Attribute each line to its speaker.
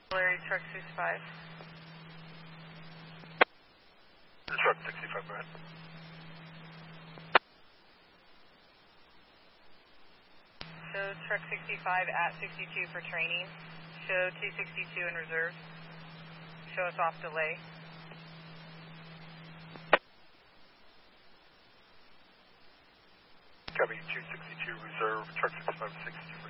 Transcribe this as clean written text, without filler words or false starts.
Speaker 1: Larry, truck 65.
Speaker 2: Truck 65, go ahead.
Speaker 1: Show truck 65 at 62 for training. Show 262 in reserve. Show us off delay.
Speaker 2: Copy 262 reserve, truck 65 62 for